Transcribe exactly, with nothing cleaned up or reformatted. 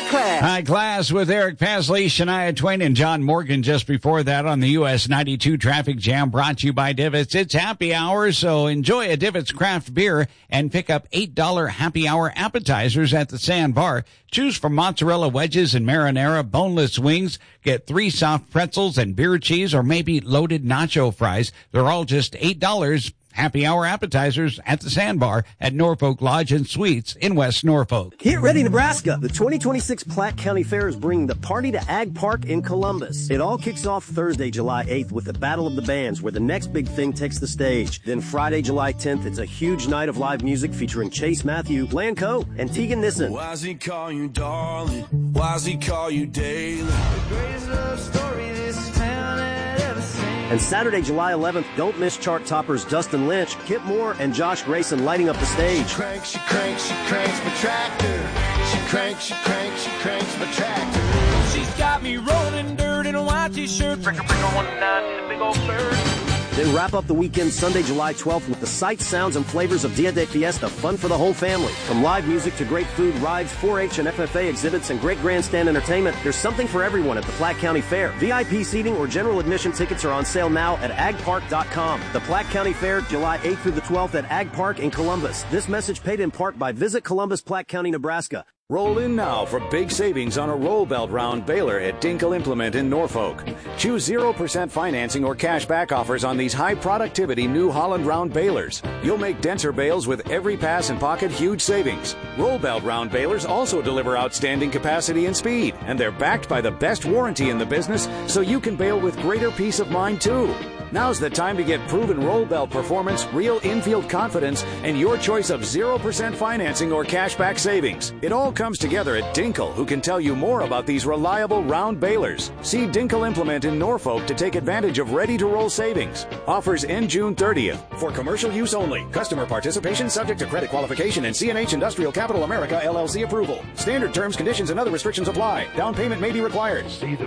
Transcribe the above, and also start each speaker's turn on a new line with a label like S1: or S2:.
S1: Class.
S2: High Class with Eric Pasley, Shania Twain, and John Morgan just before that on the U S ninety-two Traffic Jam, brought to you by Divots. It's happy hour, so enjoy a Divots craft beer and pick up eight dollars happy hour appetizers at the Sandbar. Choose from mozzarella wedges and marinara, boneless wings. Get three soft pretzels and beer cheese, or maybe loaded nacho fries. They're all just eight dollars. Happy hour appetizers at the Sandbar at Norfolk Lodge and Suites in West Norfolk.
S1: Get ready, Nebraska! The twenty twenty-six Platte County Fair is bringing the party to Ag Park in Columbus. It all kicks off Thursday, July eighth with the Battle of the Bands, where the next big thing takes the stage. Then Friday, July tenth, it's a huge night of live music featuring Chase Matthew, Lan Coe, and Tegan Nissen.
S3: Why's he call you darling? Why's he call you daily? The greatest love story this town had ever seen.
S1: And Saturday, July eleventh, don't miss chart toppers Dustin Lynch, Kip Moore, and Josh Grayson lighting up the stage.
S3: She cranks, she cranks, she cranks my tractor. She cranks, she cranks, she cranks my tractor. She's got me rolling dirt in a white t-shirt. Breaker, breaker, one nine in a big old bird.
S1: Then wrap up the weekend Sunday, July twelfth with the sights, sounds, and flavors of Dia de Fiesta, fun for the whole family. From live music to great food, rides, four H and F F A exhibits, and great grandstand entertainment, there's something for everyone at the Platte County Fair. V I P seating or general admission tickets are on sale now at ag park dot com. The Platte County Fair, July eighth through the twelfth at Ag Park in Columbus. This message paid in part by Visit Columbus, Platte County, Nebraska.
S4: Roll in now for big savings on a roll belt round baler at Dinkel Implement in Norfolk. Choose zero percent financing or cash back offers on these high productivity New Holland round balers. You'll make denser bales with every pass and pocket huge savings. Roll belt round balers also deliver outstanding capacity and speed, and they're backed by the best warranty in the business, so you can bale with greater peace of mind too. Now's the time to get proven roll belt performance, real infield confidence, and your choice of zero percent financing or cashback savings. It all comes together at Dinkel, who can tell you more about these reliable round balers. See Dinkel Implement in Norfolk to take advantage of ready-to-roll savings. Offers end June thirtieth. For commercial use only. Customer participation subject to credit qualification and C and H Industrial Capital America L L C approval. Standard terms, conditions, and other restrictions apply. Down payment may be required.
S5: See the